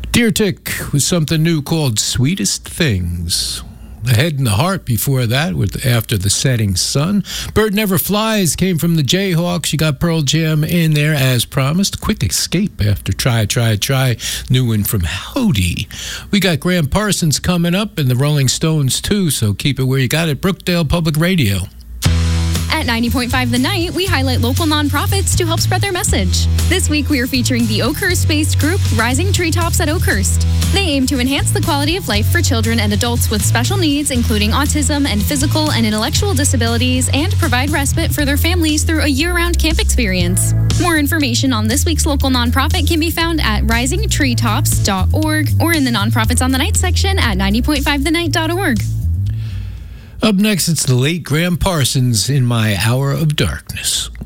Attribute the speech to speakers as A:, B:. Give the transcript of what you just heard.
A: Deer Tick with something new called Sweetest Things. The Head and the Heart before that with After the Setting Sun. Bird Never Flies came from the Jayhawks. You got Pearl Jam in there as promised. Quick Escape after Try. New one from Hody. We got Graham Parsons coming up and the Rolling Stones too, so keep it where you got it. Brookdale Public Radio.
B: At 90.5 The Night, we highlight local nonprofits to help spread their message. This week, we are featuring the Oakhurst-based group Rising Treetops at Oakhurst. They aim to enhance the quality of life for children and adults with special needs, including autism and physical and intellectual disabilities, and provide respite for their families through a year-round camp experience. More information on this week's local nonprofit can be found at risingtreetops.org or in the Nonprofits on the Night section at 90.5thenight.org.
A: Up next, it's the late Graham Parsons in My Hour of Darkness.